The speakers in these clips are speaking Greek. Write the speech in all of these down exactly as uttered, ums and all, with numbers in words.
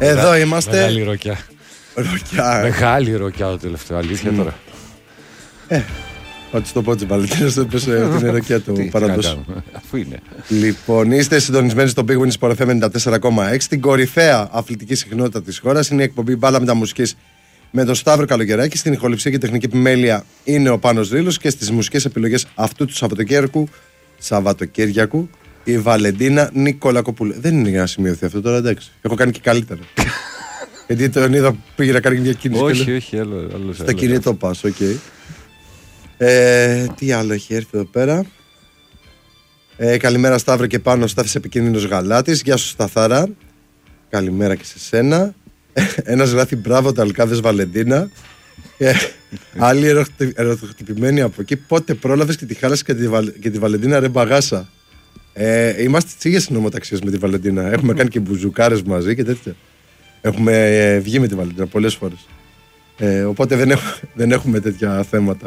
Εδώ είμαστε. Μεγάλη ροκιά. Ροκιά. Μεγάλη ροκιά το τελευταίο, αλήθεια τώρα. Ε, ό,τι στο πω Βαλεντίνος δεν πες την ροκιά του παραδόσου. Αφού είναι. Λοιπόν, είστε συντονισμένοι στο Big Win Sport εφ εμ ενενήντα τέσσερα κόμμα έξι. Την κορυφαία αθλητική συχνότητα της χώρας. Είναι η εκπομπή Μπάλα Μεταμουσικής με τον Σταύρο Καλογεράκη. Στην ηχοληψία και τεχνική επιμέλεια είναι ο Πάνος Ρήλος. Και στις μουσικές επιλογές αυτού του Σαββατοκύριακου, Σαββατοκύριακου η Βαλεντίνα Νικολακοπούλου. Δεν είναι για να σημειωθεί αυτό τώρα, εντάξει. Έχω κάνει και καλύτερα. Γιατί τον είδα πήγε να κάνει μια κίνηση. Όχι, και όχι, άλλο. άλλο στο κινητό πας, οκ. Okay. Ε, τι άλλο έχει έρθει εδώ πέρα. Ε, καλημέρα Σταύρο και πάνω, Στάθης επικίνδυνος Γαλάτης. Γεια σου Σταθάρα. Καλημέρα και σε σένα. Ένας γράφει μπράβο Ταλκάδες Βαλεντίνα. ε, Άλλοι ερωτοχτυπημένοι από εκεί. Πότε πρόλαβες και τη χάλασε και τη, Βαλ, και τη Βαλεντίνα ρε μπαγάσα. Ε, είμαστε τις ίδιες συνομοταξίες με τη Βαλεντίνα. Έχουμε κάνει και μπουζουκάρες μαζί και τέτοια. Έχουμε ε, βγει με τη Βαλεντίνα πολλές φορές. Ε, οπότε δεν, έχ, δεν έχουμε τέτοια θέματα.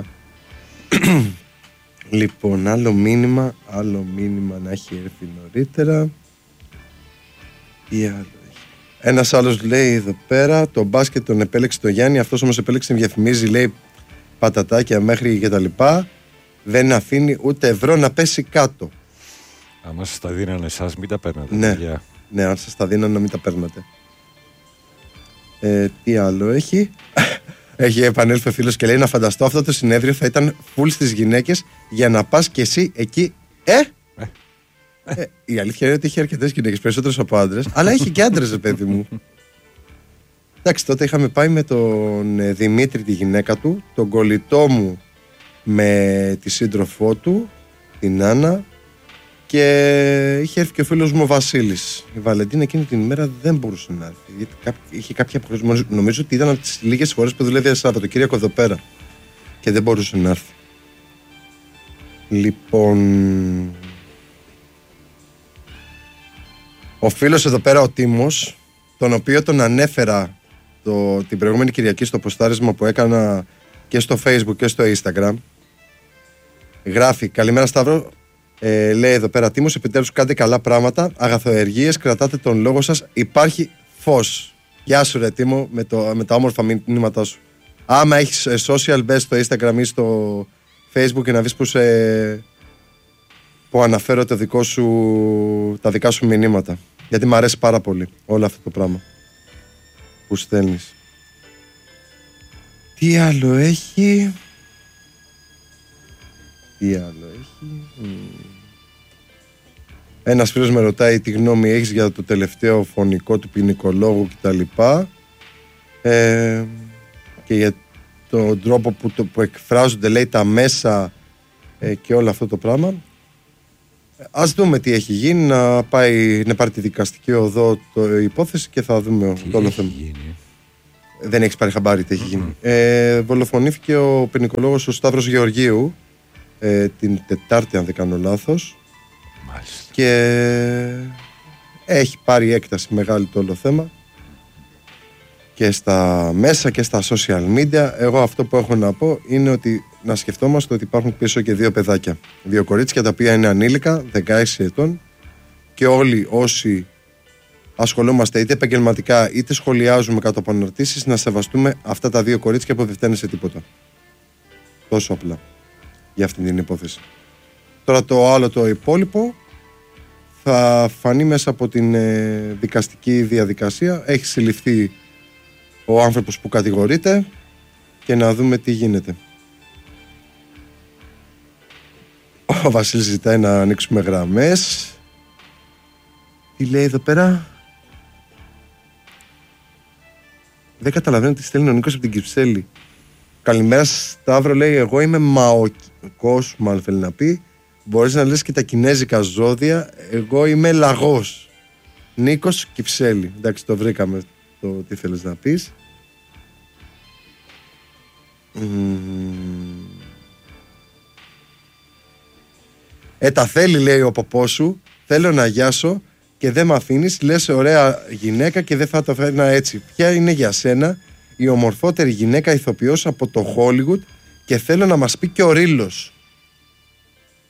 Λοιπόν, άλλο μήνυμα. Άλλο μήνυμα να έχει έρθει νωρίτερα. Τι άλλο έχει. Ένας άλλος λέει εδώ πέρα: το μπάσκετ τον επέλεξε το Γιάννη. Αυτός όμως επέλεξε να διαφημίζει, λέει, πατατάκια μέχρι και τα λοιπά. Δεν αφήνει ούτε ευρώ να πέσει κάτω. Αν σας τα δίνανε εσάς, μην τα παίρνατε. Ναι, ναι, αν σας τα δίνανε, να μην τα παίρνατε. Ε, τι άλλο έχει. Έχει επανέλθει ο φίλος και λέει: να φανταστώ αυτό το συνέδριο θα ήταν full στις γυναίκες για να πας κι εσύ εκεί. Ε! ε. ε η αλήθεια είναι ότι είχε αρκετές γυναίκες, περισσότερες από άντρες, αλλά είχε και άντρες, ρε παιδί μου. Εντάξει, τότε είχαμε πάει με τον Δημήτρη, τη γυναίκα του, τον κολλητό μου με τη σύντροφό του, την Άννα, και είχε έρθει και ο φίλος μου ο Βασίλης. Η Βαλεντίνα εκείνη την ημέρα δεν μπορούσε να έρθει. Γιατί είχε κάποια αποχρέωση. Νομίζω ότι ήταν από τις λίγες φορές που δουλεύει Σαββατοκύριακο εδώ πέρα. Και δεν μπορούσε να έρθει. Λοιπόν. Ο φίλος εδώ πέρα, ο Τίμος, τον οποίο τον ανέφερα το, την προηγούμενη Κυριακή στο ποστάρισμα που έκανα και στο Facebook και στο Instagram, γράφει: καλημέρα Σταύρο. Ε, λέει εδώ πέρα Τίμος, επιτέλους κάντε καλά πράγματα, αγαθοεργίες, κρατάτε τον λόγο σας, υπάρχει φως. Γεια σου ρε Τίμο, με, το, με τα όμορφα μηνύματά σου. Άμα έχεις social, μπες στο Instagram ή στο Facebook και να δεις που, σε, που αναφέρω το δικό σου, τα δικά σου μηνύματα. Γιατί μου αρέσει πάρα πολύ όλο αυτό το πράγμα που στέλνεις. Τι άλλο έχει... Τι άλλο έχει... Ένας φίλος με ρωτάει τι γνώμη έχεις για το τελευταίο φωνικό του ποινικολόγου κτλ. Ε, και για τον τρόπο που, το, που εκφράζονται, λέει, τα μέσα ε, και όλο αυτό το πράγμα. Ας δούμε τι έχει γίνει, να, πάει, να πάρει τη δικαστική οδό το υπόθεση και θα δούμε τι το όλο θέμα. Γίνει. Δεν έχεις πάρει χαμπάρι τι έχει mm-hmm. γίνει. Ε, δολοφονήθηκε ο ποινικολόγος ο Σταύρος Γεωργίου ε, την Τετάρτη, αν δεν κάνω λάθος. Μάλιστα. Και έχει πάρει έκταση μεγάλη το όλο θέμα και στα μέσα και στα social media. Εγώ αυτό που έχω να πω είναι ότι να σκεφτόμαστε ότι υπάρχουν πίσω και δύο παιδάκια, δύο κορίτσια τα οποία είναι ανήλικα, δεκαέξι ετών, και όλοι όσοι ασχολούμαστε είτε επαγγελματικά είτε σχολιάζουμε κάτω από αναρτήσεις, να σεβαστούμε αυτά τα δύο κορίτσια που δεν φταίνουν σε τίποτα. Τόσο απλά για αυτή την υπόθεση. Τώρα το άλλο το υπόλοιπο θα φανεί μέσα από την ε, δικαστική διαδικασία. Έχει συλληφθεί ο άνθρωπος που κατηγορείται και να δούμε τι γίνεται. Ο Βασίλης ζητάει να ανοίξουμε γραμμές. Τι λέει εδώ πέρα? Δεν καταλαβαίνω τι στέλνει ο Νίκος από την Κυψέλη. Καλημέρα Σταύρο, λέει, εγώ είμαι μαοκός, μάλλον θέλει να πει. Μπορείς να λες και τα κινέζικα ζώδια. Εγώ είμαι λαγός. Νίκος Κυψέλη. Εντάξει, το βρήκαμε το τι θέλεις να πεις. Mm. Ε, τα θέλει, λέει ο ποπός σου. Θέλω να γιάσω και δεν με αφήνεις. Λες ωραία γυναίκα και δεν θα το φέρνα έτσι. Ποια είναι για σένα η ομορφότερη γυναίκα ηθοποιός από το Hollywood? Και θέλω να μας πει και ο Ρήλος.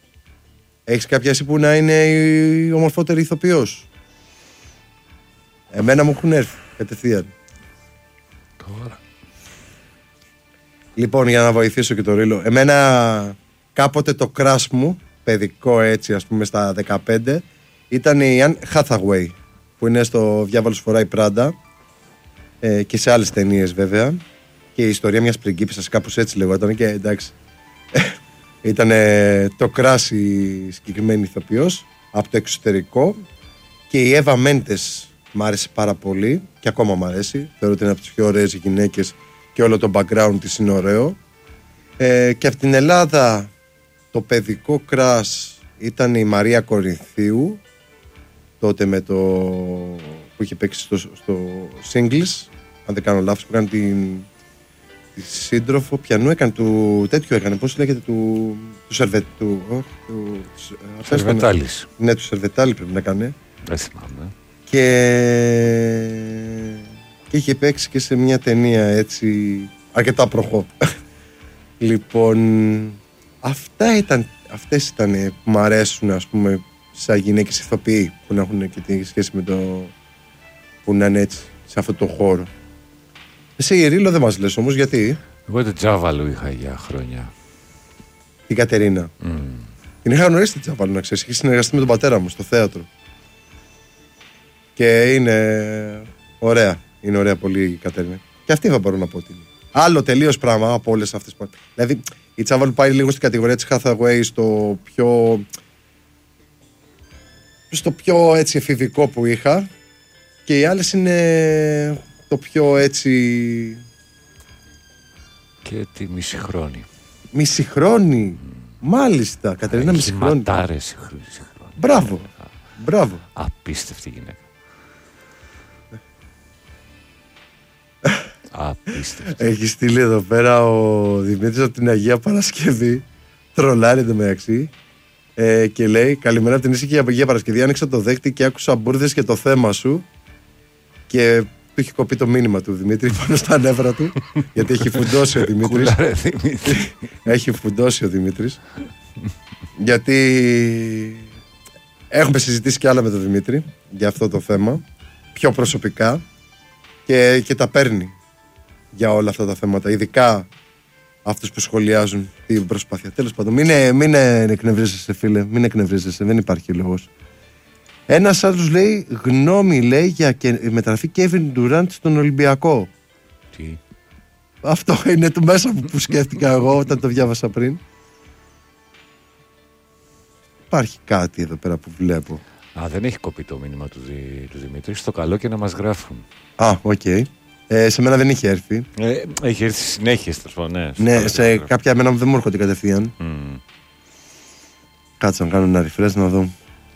Έχεις κάποια εσύ που να είναι η ομορφότερη ηθοποιός? Εμένα μου έχουν έρθει κατευθείαν. Τώρα. Λοιπόν, για να βοηθήσω και το Ρίλο. Εμένα κάποτε το crush μου, παιδικό έτσι ας πούμε στα δεκαπέντε, ήταν η Anne Hathaway, που είναι στο Διάβολος φοράει Πράντα ε, και σε άλλες ταινίες βέβαια. Και η ιστορία μιας πριγκίπισσας, κάπως έτσι λεγόταν και εντάξει. Ήταν το crush η συγκεκριμένη ηθοποιός από το εξωτερικό. Και η Εύα Μέντες μ' άρεσε πάρα πολύ και ακόμα μ' αρέσει. Θεωρώ ότι είναι από τις πιο ωραίες γυναίκες και όλο το background της είναι ωραίο. Ε, και από την Ελλάδα το παιδικό crush ήταν η Μαρία Κορινθίου, τότε με το που είχε παίξει στο, στο Singles, αν δεν κάνω λάθος, που έκανε την, τη σύντροφο πιανού, έκανε του τέτοιου, έκανε πώς λέγεται, του, του Σερβετ, του, oh, του Σερβετάλης. Ναι, του Σερβετάλη πρέπει να έκανε. Δεν θυμάμαι. Και... και είχε παίξει και σε μια ταινία έτσι αρκετά προχώ. Λοιπόν, αυτά ήταν, αυτές ήταν που μου αρέσουν, ας πούμε, σαν γυναίκες ηθοποιοί που να έχουν και τη σχέση με το που να είναι έτσι σε αυτό το χώρο. Εσύ η Ρίλο δεν μας λες όμως, γιατί? Εγώ την Τζάβαλου είχα για χρόνια. Την Κατερίνα. Mm. Την είχα γνωρίσει την Τζάβαλου, να ξέρεις. Είχε συνεργαστεί με τον πατέρα μου στο θέατρο. Και είναι ωραία. Είναι ωραία πολύ η Κατερίνα. Και αυτή θα μπορώ να πω ότι είναι. Άλλο τελείως πράγμα από όλες αυτές που. Δηλαδή η Τζάβαλου πάει λίγο στην κατηγορία της Hathaway στο πιο. στο πιο έτσι εφηβικό που είχα. Και οι άλλες είναι το πιο έτσι. Και τη μισηχρόνη. Μισηχρόνη. Mm. Μάλιστα, Κατερίνα μισηχρόνη. Ματάρες. Μπράβο. Μπράβο. Απίστευτη γυναίκα. Απίστευτη. Έχει στείλει εδώ πέρα ο Δημήτρης από την Αγία Παρασκευή. Τρολάρει εντωμεταξύ. Ε, και λέει: καλημέρα από την ήσυχη Αγία Παρασκευή. Άνοιξα το δέχτη και άκουσα μπουρδες και το θέμα σου. Και του έχει κοπεί το μήνυμα του Δημήτρη πάνω στα νεύρα του. Γιατί έχει φουντώσει ο Δημήτρης. Κουλάρε, Δημήτρη. Έχει φουντώσει ο Δημήτρης. Γιατί έχουμε συζητήσει και άλλα με τον Δημήτρη για αυτό το θέμα. Πιο προσωπικά. Και, και τα παίρνει για όλα αυτά τα θέματα. Ειδικά αυτούς που σχολιάζουν την προσπάθεια. Τέλος πάντων, μην, μην εκνευρίζεσαι, φίλε. Μην εκνευρίζεσαι, δεν υπάρχει λόγος. Ένας άλλος λέει γνώμη, λέει, για και, μεταγραφή Kevin Durant στον Ολυμπιακό. Τι? Αυτό είναι το μέσα που, που σκέφτηκα εγώ όταν το διάβασα πριν. Υπάρχει κάτι εδώ πέρα που βλέπω. Α, δεν έχει κοπεί το μήνυμα του, Δη, του Δημήτρη. Στο καλό και να μας γράφουν. Α, οκ. Okay. Ε, σε μένα δεν είχε έρθει. Ε, έχει έρθει συνέχεια, ναι. Ναι, σε κάποια εμένα δεν μου έρχονται κατευθείαν. Mm. Κάτσε να κάνω ένα refresh να δω.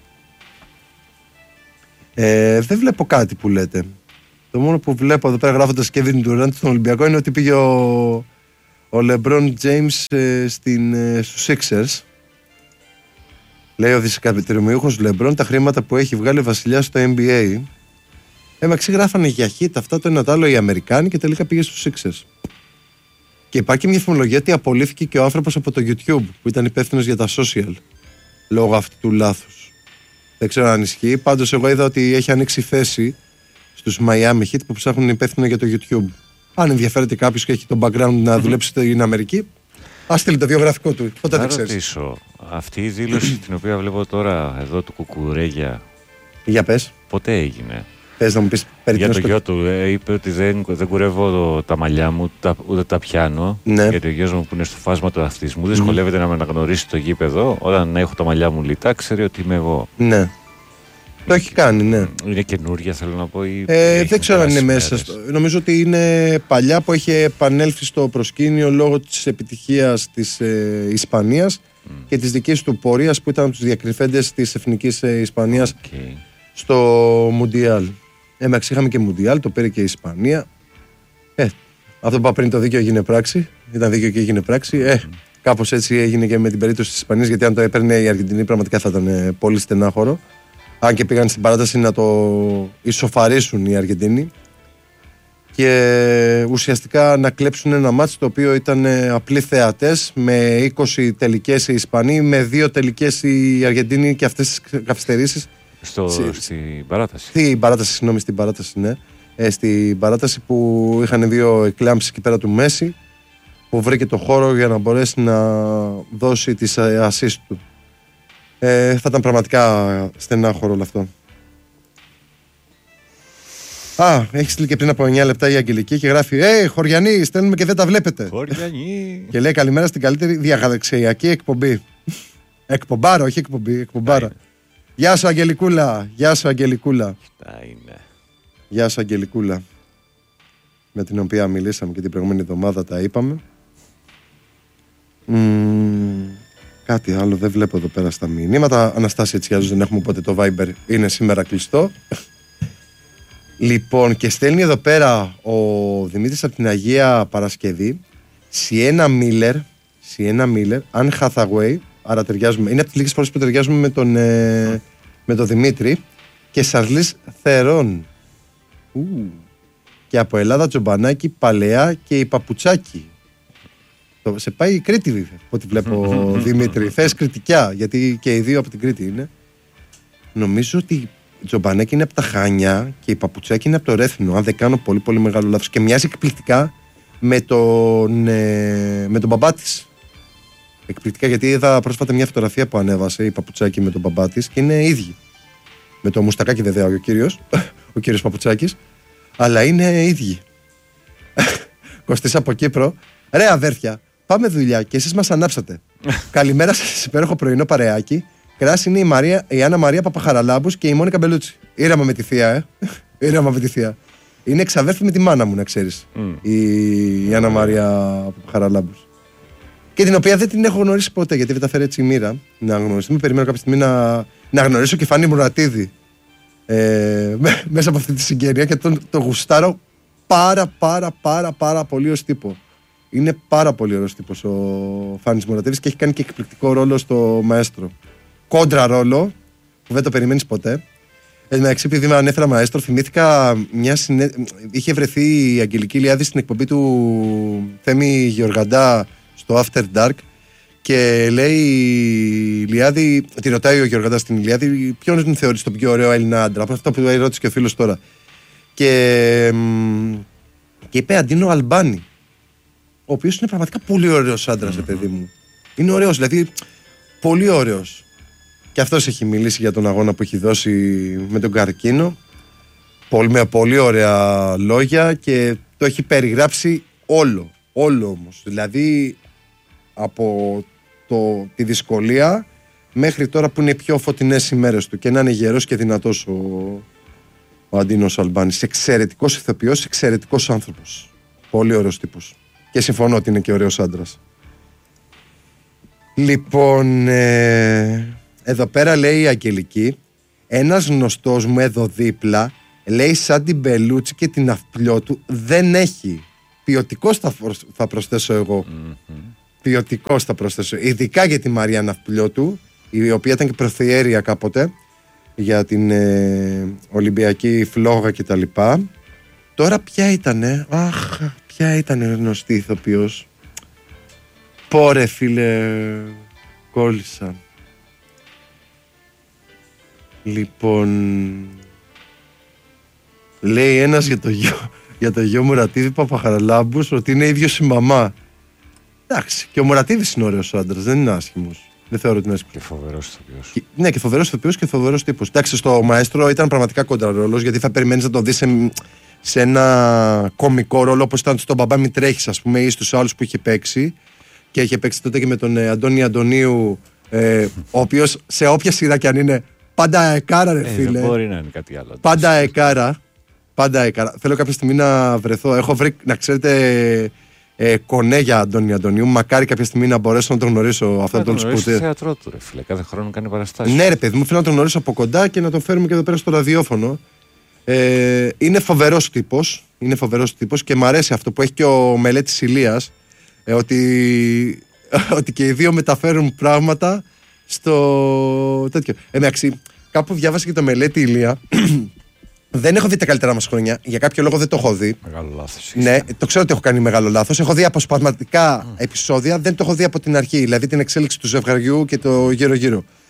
Ε, δεν βλέπω κάτι που λέτε. Το μόνο που βλέπω εδώ πέρα γράφοντας Kevin Durant στον Ολυμπιακό είναι ότι πήγε ο, ο LeBron James ε, στην, ε, στους Sixers. Λέει ο δισεκατομμυριούχος LeBron τα χρήματα που έχει βγάλει ο βασιλιάς στο N B A. Έμαξι γράφανε για hit αυτά το ένα το άλλο οι Αμερικάνοι και τελικά πήγε στους Sixers. Και υπάρχει μια φημολογία ότι απολύθηκε και ο άνθρωπος από το YouTube που ήταν υπεύθυνος για τα social λόγω αυτού του λάθους. Δεν ξέρω αν ισχύει. Πάντως εγώ είδα ότι έχει ανοίξει θέση στους Miami Heat που ψάχνουν υπεύθυνο για το YouTube. Αν ενδιαφέρεται κάποιος και έχει τον background να δουλέψει στην Αμερική, ας στείλει το βιογραφικό του. Ποτέ δεν ξέρεις. Να ρωτήσω, αυτή η δήλωση την οποία βλέπω τώρα εδώ του Κουκουρέγια. Για πες. Ποτέ έγινε? Θες να μου πεις περί για το σκο... γιο του, ε, είπε ότι δεν, δεν κουρεύω το, τα μαλλιά μου, τα, ούτε τα πιάνω. Ναι. Γιατί ο γιος μου που είναι στο φάσμα του αυτισμού mm. δυσκολεύεται να με αναγνωρίσει το γήπεδο. Όταν έχω τα μαλλιά μου λιτά, ξέρει ότι είμαι εγώ. Ναι. Το έχει κάνει, ναι. Είναι καινούργια, θέλω να πω. Ή ε, δεν ξέρω αν είναι μέσα. Στο... Νομίζω ότι είναι παλιά που έχει επανέλθει στο προσκήνιο λόγω της επιτυχίας της ε, Ισπανίας mm. και της δικής του πορείας που ήταν από τους διακριθέντες της εθνικής ε, Ισπανίας okay. στο Μουντιάλ. Έμαξ είχαμε και Μουντιάλ, το πήρε και η Ισπανία. Ε, αυτό που είπα πριν, το δίκαιο έγινε πράξη. Ήταν δίκαιο και έγινε πράξη. Ε, mm. κάπως έτσι έγινε και με την περίπτωση της Ισπανίας, γιατί αν το έπαιρνε η Αργεντινή πραγματικά θα ήταν ε, πολύ στενάχωρο. Αν και πήγαν στην παράταση να το ισοφαρίσουν οι Αργεντίνοι και ουσιαστικά να κλέψουν ένα μάτς το οποίο ήταν απλοί θεατές με είκοσι τελικές οι Ισπανοί, με δύο τελικές οι Αργεντίνοι και αυτές τις καθυστερήσεις Στο, Συ... Στην παράταση. Στην παράταση, συγγνώμη, στην παράταση, ναι. Ε, στην παράταση που είχαν δύο εκλάμψεις εκεί πέρα του Μέση, που βρήκε το χώρο για να μπορέσει να δώσει τις assist του. Ε, θα ήταν πραγματικά στενάχωρο όλο αυτό. Α, έχει στείλει και πριν από εννιά λεπτά η Αγγελική και γράφει: Ε, Χωριανοί, στέλνουμε και δεν τα βλέπετε. Χωριανοί. Και λέει: Καλημέρα στην καλύτερη διαγαλαξιακή εκπομπή. Εκπομπάρα, όχι εκπομπή, εκπομπάρα. Γεια σου, Αγγελικούλα. Γεια σου, Αγγελικούλα. Αυτά είναι. Γεια σου, Αγγελικούλα. Με την οποία μιλήσαμε και την προηγούμενη εβδομάδα, τα είπαμε. Μ, κάτι άλλο δεν βλέπω εδώ πέρα στα μηνύματα. Αναστάση, έτσι κι δεν έχουμε, οπότε το Viber είναι σήμερα κλειστό. Λοιπόν, και στέλνει εδώ πέρα ο Δημήτρης από την Αγία Παρασκευή. Σιένα Μίλλερ, Σιένα Μίλλερ, Αν Hathaway. Άρα ταιριάζουμε. Είναι από τις λίγες φορές που ταιριάζουμε με τον, ε, με τον Δημήτρη. Και Σαρλής Θερών. Ου. Και από Ελλάδα Τζομπανάκη, Παλαιά και η Παπουτσάκη. Σε πάει η Κρήτη, ό,τι βλέπω, Δημήτρη. Θες κριτικιά, γιατί και οι δύο από την Κρήτη είναι. Νομίζω ότι η Τζομπανάκη είναι από τα Χανιά και η Παπουτσάκη είναι από το Ρέθινο. Αν δεν κάνω πολύ πολύ μεγάλο λάθος. Και μοιάζει εκπληκτικά με τον, ε, με τον μπαμπά της. Εκπληκτικά, γιατί είδα πρόσφατα μια φωτογραφία που ανέβασε η Παπουτσάκη με τον μπαμπά της και είναι ίδιοι. Με το μουστακάκι βέβαια ο κύριος, ο κύριος Παπουτσάκης, αλλά είναι ίδιοι. Κωστής από Κύπρο. Ρε αδέρφια, πάμε δουλειά και εσείς μας ανάψατε. Καλημέρα σας, υπέροχο πρωινό παρεάκι. Κράση είναι η, Μαρία, η Άννα Μαρία Παπαχαραλάμπους και η Μόνικα Μπελούτσι. Ήραμα με τη θεία, ε. Ήραμα με τη θεία. Είναι εξαδέρφη με τη μάνα μου, να ξέρεις. Mm. Η, η Άννα Μαρία Παπαχαραλάμπους. Και την οποία δεν την έχω γνωρίσει ποτέ, γιατί δεν τα φέρει έτσι η μοίρα να γνωριστούμε. Περιμένω κάποια στιγμή να, να γνωρίσω και Φανή Μουρατίδη ε, μέσα από αυτή τη συγγένεια και τον το γουστάρω πάρα πάρα πάρα πάρα πολύ ως τύπο. Είναι πάρα πολύ ωραίος τύπος ο Φάνης Μουρατίδης και έχει κάνει και εκπληκτικό ρόλο στο Μαέστρο. Κόντρα ρόλο που δεν το περιμένεις ποτέ. Εντάξει, επειδή με ανέφερα Μαέστρο, θυμήθηκα μια συνέ... είχε βρεθεί η Αγγελική Ηλιάδη στην εκπομπή του Θέμη Γεωργαντά στο After Dark και λέει η Ηλιάδη, τη ρωτάει ο Γεωργαντάς στην Ηλιάδη, ποιον την θεωρείς το πιο ωραίο Έλληνα άντρα, από αυτό που ρώτησε και ο φίλος τώρα. Και, και είπε Αντίνο Αλμπάνη, ο οποίος είναι πραγματικά πολύ ωραίος άντρας, mm-hmm. παιδί μου. Είναι ωραίος, δηλαδή πολύ ωραίος. Και αυτός έχει μιλήσει για τον αγώνα που έχει δώσει με τον καρκίνο. Πολύ, με πολύ ωραία λόγια και το έχει περιγράψει όλο. Όλο όμως. Δηλαδή από το, τη δυσκολία μέχρι τώρα που είναι οι πιο φωτεινές ημέρες του και να είναι γερός και δυνατός ο, ο Αντίνος Αλμπάνης. Εξαιρετικός ηθοποιός, εξαιρετικός άνθρωπος. Πολύ ωραίος τύπος. Και συμφωνώ ότι είναι και ωραίος άντρας. Λοιπόν, ε, εδώ πέρα λέει η Αγγελική, ένας γνωστός μου εδώ δίπλα λέει σαν την Μπελούτσι και την αυπλιό του δεν έχει. Ποιοτικός θα, θα προσθέσω εγώ. Mm-hmm. Ποιοτικός θα προσθέσω. Ειδικά για τη Μαρία Ναυπλιό του, η οποία ήταν και προθιέρια κάποτε για την ε, Ολυμπιακή φλόγα κτλ. Τώρα ποια ήτανε, αχ, ποια ήταν γνωστή ηθοποιός. Πόρε φίλε, κόλλησα. Λοιπόν, λέει ένας για το γιο, για το γιο Μουρατίδη Παπαχαραλάμπους ότι είναι ίδιος η μαμά. Εντάξει, και ο Μουρατίδης είναι ωραίος άντρας, δεν είναι άσχημος. Δεν θεωρώ ότι είναι άσχημος. Και φοβερός ηθοποιός. Ναι, και φοβερός ηθοποιός και φοβερός τύπος. Εντάξει, στο Μαέστρο ήταν πραγματικά κόντρα ρόλος, γιατί θα περιμένεις να το δεις σε, σε ένα κωμικό ρόλο όπως ήταν στον Μπαμπά Μη Τρέχεις, ας πούμε, ή στους άλλους που είχε παίξει. Και είχε παίξει τότε και με τον ε, Αντώνη Αντωνίου, ε, ο οποίος σε όποια σειρά κι αν είναι, πάντα εκάρα, ρε φίλε. Ε, δεν μπορεί να είναι κάτι άλλο. Πάντα εκάρα. Πάντα έκανα. Θέλω κάποια στιγμή να βρεθώ. Έχω βρει, να ξέρετε, ε, κονέ για Αντώνη Αντωνίου. Μακάρι κάποια στιγμή να μπορέσω να τον γνωρίσω αυτόν τον σπουδαίο. Είναι θέατρό του, ρε φίλε. Κάθε χρόνο κάνει παραστάσεις. Ναι, ρε παιδί μου, θέλω να τον γνωρίσω από κοντά και να τον φέρουμε και εδώ πέρα στο ραδιόφωνο. Ε, είναι φοβερός τύπος. Είναι φοβερός τύπος και μου αρέσει αυτό που έχει και ο Μελέτης Ηλίας. Ε, ότι, ότι και οι δύο μεταφέρουν πράγματα στο τέτοιο. Εντάξει, κάπου διάβασα και το Μελέτη Ηλία. Δεν έχω δει τα καλύτερα μας χρόνια. Για κάποιο λόγο δεν το έχω δει. Μεγάλο λάθος. Ναι, το ξέρω ότι έχω κάνει μεγάλο λάθος. Έχω δει αποσπασματικά mm. επεισόδια, δεν το έχω δει από την αρχή. Δηλαδή την εξέλιξη του ζευγαριού και το γύρω-γύρω.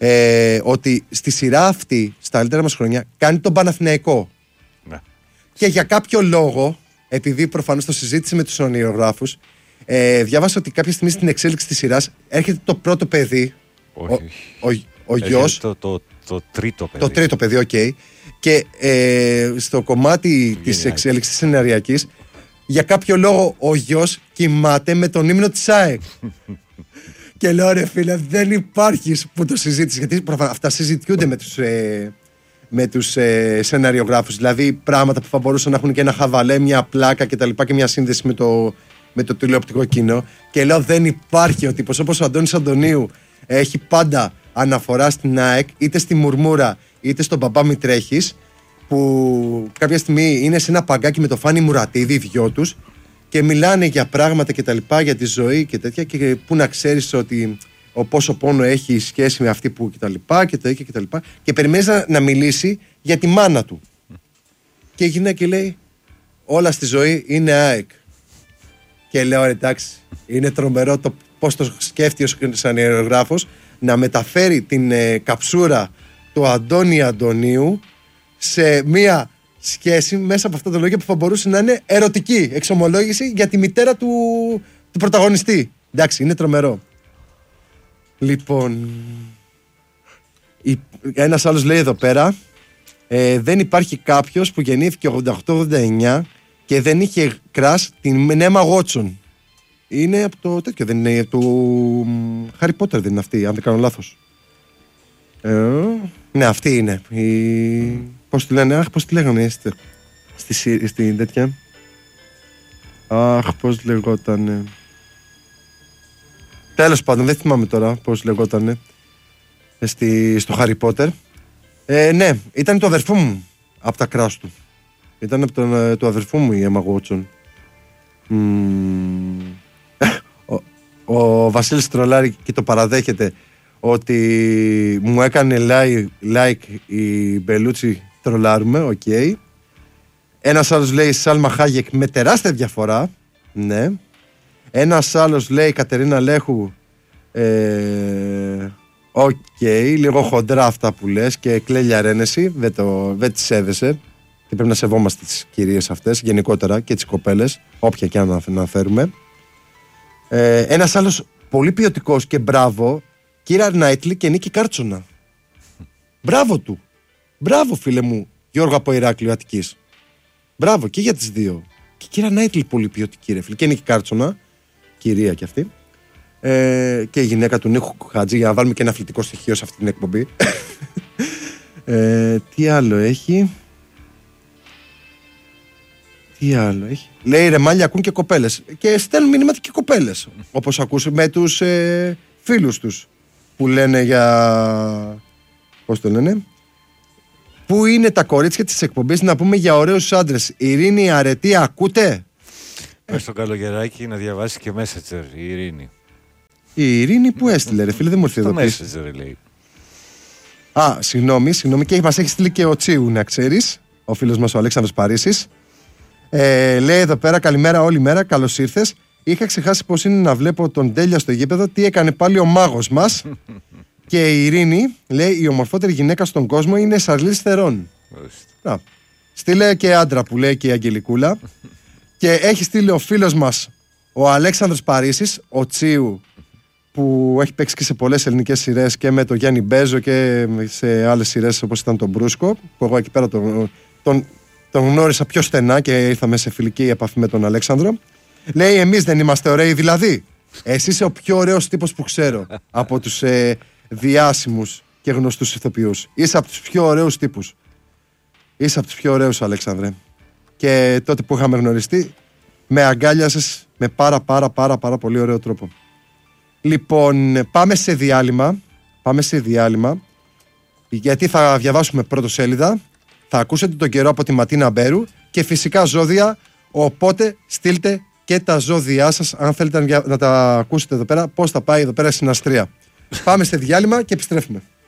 ε, ότι στη σειρά αυτή, στα καλύτερα μας χρόνια, κάνει τον Παναθηναϊκό. Ναι. Και για κάποιο λόγο, επειδή προφανώς το συζήτησε με τους ονειρογράφους, ε, διάβασα ότι κάποια στιγμή στην εξέλιξη της σειράς έρχεται το πρώτο παιδί, όχι. ο, ο, ο γιος. Το, το, το τρίτο παιδί. Το τρίτο παιδί, οκ. Okay. Και ε, στο κομμάτι της εξέλιξης σεναριακής, για κάποιο λόγο ο γιος κοιμάται με τον ύμνο της ΑΕΚ. Και λέω ρε φίλε, δεν υπάρχει που το συζήτησε. Γιατί αυτά συζητιούνται με τους, ε, με τους ε, σεναριογράφους. Δηλαδή πράγματα που θα μπορούσαν να έχουν και ένα χαβαλέ, μια πλάκα κτλ. Και, και μια σύνδεση με το, με το τηλεοπτικό κοινό. Και λέω δεν υπάρχει ο τύπος όπως ο Αντώνης Αντωνίου έχει πάντα αναφορά στην ΑΕΚ, είτε στη Μουρμούρα είτε στον Μπαμπά Μη Τρέχεις, που κάποια στιγμή είναι σε ένα παγκάκι με το Φάνη Μουρατίδη, οι δυο τους, και μιλάνε για πράγματα και τα λοιπά, για τη ζωή και τέτοια, και που να ξέρεις ότι ο πόσο πόνο έχει σχέση με αυτή που και τα λοιπά και τέτοια και τα λοιπά, και περιμένεις να, να μιλήσει για τη μάνα του. Και η γυναίκα λέει όλα στη ζωή είναι ΑΕΚ. Και λέω εντάξει, είναι τρομερό το πώς το σκέφτηκε ο σεναριογράφος να μεταφέρει την ε, καψούρα του Αντώνη Αντωνίου σε μία σχέση μέσα από αυτά τα λόγια που θα μπορούσε να είναι ερωτική εξομολόγηση για τη μητέρα του, του πρωταγωνιστή. Εντάξει, είναι τρομερό. Λοιπόν, η, ένας άλλος λέει εδώ πέρα, ε, δεν υπάρχει κάποιος που γεννήθηκε ογδόντα οκτώ ογδόντα εννιά και δεν είχε κρας την Νέμα Γότσον. Είναι από το τέτοιο, δεν είναι από το Harry Potter, δεν είναι αυτή, αν δεν κάνω λάθος. Ε, ναι, αυτή είναι. Η... Πώς τη λένε, αχ, πώς τη λέγανε είστε στη, στη τέτοια. Αχ, πώς λεγότανε. Τέλος πάντων, δεν θυμάμαι τώρα πώς λεγότανε στη, στο Harry Potter. Ε, ναι, ήταν το αδερφού μου από τα κράς του. Ήταν από τον, το αδερφού μου η Emma Watson. Mm. ο, ο Βασίλης τρολάρει και το παραδέχεται ότι μου έκανε like, like η Μπελούτσι, τρολάρουμε, οκ. Okay. Ένας άλλος λέει Σάλμα Χάγεκ με τεράστια διαφορά, ναι. Ένας άλλος λέει Κατερίνα Λέχου, ε, οκ, okay, λίγο χοντρά αυτά που λες και κλέλια ρένεση, δεν, το, δεν τις έδεσε. Και πρέπει να σεβόμαστε τις κυρίες αυτές γενικότερα και τις κοπέλες, όποια και αν αναφέρουμε. Ε, ένας άλλος πολύ ποιοτικός και μπράβο, Κύρα Νάιτλι και Νίκη Κάρτσονα. Μπράβο του. Μπράβο φίλε μου Γιώργο από Ηράκλειο Αττικής. Μπράβο και για τις δύο. Και Κύρα Νάιτλι πολύ ποιοτική ρε φίλε. Και Νίκη Κάρτσονα, κυρία κι αυτή. Ε, και η γυναίκα του Νίκου Χατζή, για να βάλουμε και ένα αθλητικό στοιχείο σε αυτή την εκπομπή. ε, τι άλλο έχει. Τι άλλο έχει. Λέει ρε μάλια ακούν και κοπέλες. Και στέλνουν μηνύματα και κοπέλες. Όπως ακούς με τους ε, φίλους τους. Που λένε για... Πώς το λένε? Πού είναι τα κορίτσια της εκπομπής να πούμε για ωραίους άντρες? Ειρήνη, αρετή, ακούτε? Πες στο καλογεράκι να διαβάσει και Messenger η Ειρήνη. Η Ειρήνη που έστειλε ρε φίλε, δεν μου ήρθε εδώ πίσω. Messenger λέει. Α, συγγνώμη, συγγνώμη. Και μας έχει στείλει και ο Τσίου να ξέρεις. Ο φίλος μας ο Αλέξανδρος Παρίσης. Ε, λέει εδώ πέρα καλημέρα όλη μέρα, καλώς ήρθες. Είχα ξεχάσει πως είναι να βλέπω τον Τέλεια στο γήπεδο. Τι έκανε πάλι ο μάγος μας? Και η Ειρήνη λέει η ομορφότερη γυναίκα στον κόσμο είναι Σαρλίς Θερών. Να, στείλε και άντρα που λέει και η Αγγελικούλα. Και έχει στείλει ο φίλος μας ο Αλέξανδρος Παρίσης, ο Τσίου, που έχει παίξει και σε πολλές ελληνικές σειρές και με τον Γιάννη Μπέζο και σε άλλες σειρές όπως ήταν τον Μπρούσκο, που εγώ εκεί πέρα τον, τον, τον γνώρισα πιο στενά και ήρθαμε σε φιλική επαφή με τον Αλέξανδρο. Λέει εμείς δεν είμαστε ωραίοι δηλαδή? Εσύ είσαι ο πιο ωραίος τύπος που ξέρω από τους ε, διάσημους και γνωστούς ηθοποιούς. Είσαι από τους πιο ωραίους τύπους. Είσαι από τους πιο ωραίους Αλέξανδρε. Και τότε που είχαμε γνωριστεί με αγκάλιασες με πάρα πάρα πάρα πάρα πολύ ωραίο τρόπο. Λοιπόν, πάμε σε διάλειμμα. Πάμε σε διάλειμμα. Γιατί θα διαβάσουμε πρώτο σέλιδα. Θα ακούσετε τον καιρό από τη Ματίνα Μπέρου. Και φυσικά ζώδια. Οπότε στείλτε και τα ζώδιά σας, αν θέλετε να τα ακούσετε εδώ πέρα, πώς θα πάει εδώ πέρα στην Αστρία. Πάμε σε διάλειμμα και επιστρέφουμε.